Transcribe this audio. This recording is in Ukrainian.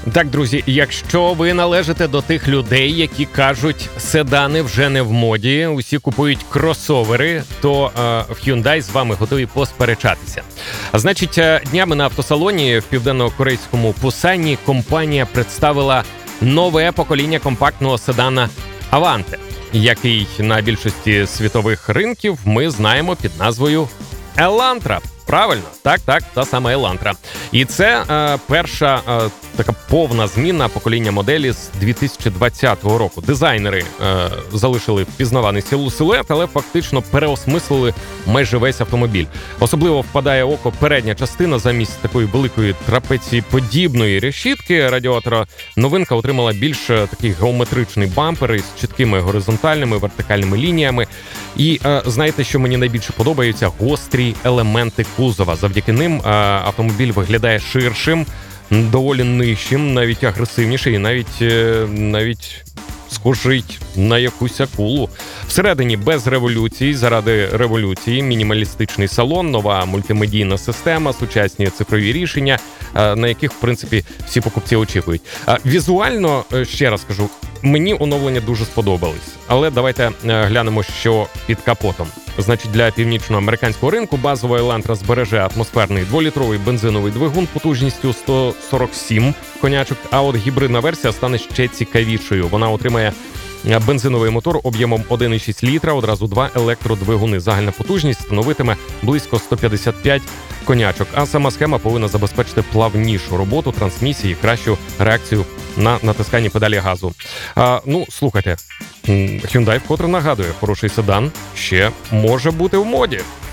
Так, друзі, якщо ви належите до тих людей, які кажуть, седани вже не в моді, усі купують кросовери, то в Hyundai з вами готові посперечатися. Значить, днями на автосалоні в південно-корейському Пусані компанія представила нове покоління компактного седана Avante, який на більшості світових ринків ми знаємо під назвою Elantra. Правильно, так, та сама Elantra. І це перша така повна зміна покоління моделі з 2020 року. Дизайнери залишили впізнаваний силует, але фактично переосмислили майже весь автомобіль. Особливо впадає в око передня частина. Замість такої великої трапецієподібної решітки радіатора новинка отримала більш такий геометричний бампер із чіткими горизонтальними, вертикальними лініями. І знаєте, що мені найбільше подобаються? Гострі елементи кузова. Завдяки ним автомобіль виглядає ширшим, доволі нижчим, навіть агресивніший і навіть схожить на якусь акулу. Всередині без революцій, заради революції, мінімалістичний салон, нова мультимедійна система, сучасні цифрові рішення, на яких, в принципі, всі покупці очікують. Візуально, ще раз кажу, мені оновлення дуже сподобались. Але давайте глянемо, що під капотом. Значить, для північноамериканського ринку базова Elantra збереже атмосферний 2-літровий бензиновий двигун потужністю 147 конячок, а от гібридна версія стане ще цікавішою. Вона отримає бензиновий мотор об'ємом 1,6 літра, одразу 2 електродвигуни. Загальна потужність становитиме близько 155 конячок, а сама схема повинна забезпечити плавнішу роботу трансмісії і кращу реакцію на натискання педалі газу. Слухайте, Hyundai вкотре нагадує, хороший седан ще може бути в моді.